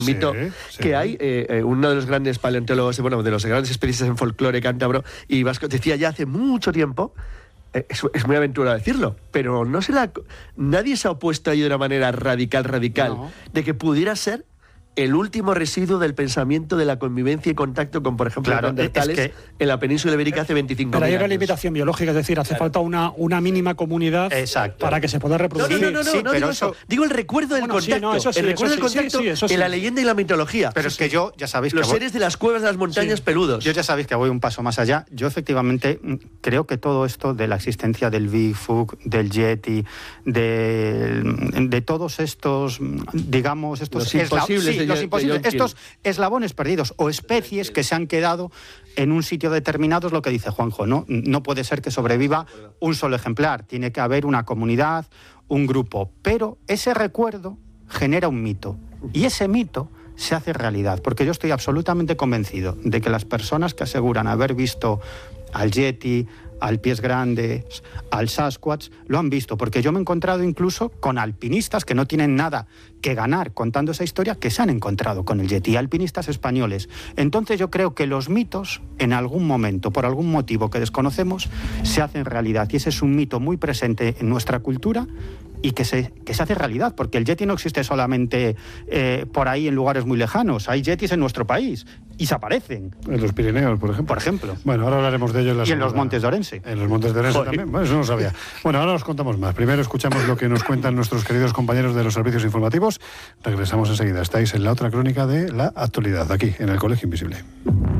mito que hay, uno de los grandes paleontólogos, bueno, de los grandes especialistas en folclore cántabro y vasco, decía ya hace mucho tiempo, es muy aventurado decirlo, pero nadie se ha opuesto ahí de una manera radical, no, de que pudiera ser el último residuo del pensamiento de la convivencia y contacto con, por ejemplo, los neandertales en la península ibérica hace 25 años. Pero hay una limitación biológica, es decir, hace falta una mínima comunidad para que se pueda reproducir. No, digo eso. Digo el recuerdo del contacto. El recuerdo del contacto en la leyenda y la mitología. Pero es que yo, ya sabéis los seres de las cuevas de las montañas peludos. Yo ya sabéis que voy un paso más allá. Yo efectivamente creo que todo esto de la existencia del Bigfoot, del Yeti, de todos estos, digamos, estos los imposibles, estos eslabones perdidos o especies que se han quedado en un sitio determinado, es lo que dice Juanjo, ¿no? No puede ser que sobreviva un solo ejemplar, tiene que haber una comunidad, un grupo, pero ese recuerdo genera un mito y ese mito se hace realidad, porque yo estoy absolutamente convencido de que las personas que aseguran haber visto al Yeti, al Pies Grandes, al Sasquatch, lo han visto, porque yo me he encontrado incluso con alpinistas que no tienen nada que ganar contando esa historia, que se han encontrado con el Yeti, alpinistas españoles. Entonces yo creo que los mitos, en algún momento, por algún motivo que desconocemos, se hacen realidad, y ese es un mito muy presente en nuestra cultura y que se hace realidad, porque el Yeti no existe solamente por ahí en lugares muy lejanos, hay Yetis en nuestro país y se aparecen. En los Pirineos, por ejemplo. Por ejemplo. Bueno, ahora hablaremos de ello. Y en los Montes de Orense. En los Montes de Orense también. Bueno, eso no sabía. Bueno, ahora os contamos más. Primero escuchamos lo que nos cuentan nuestros queridos compañeros de los servicios informativos. Regresamos enseguida. Estáis en la otra crónica de la actualidad, aquí, en el Colegio Invisible.